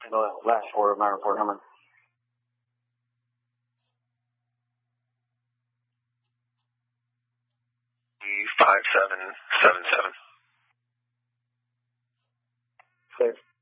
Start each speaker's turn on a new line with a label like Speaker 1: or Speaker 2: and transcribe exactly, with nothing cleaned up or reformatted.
Speaker 1: the last four of my report number.
Speaker 2: five seven seven seven.
Speaker 1: Clear.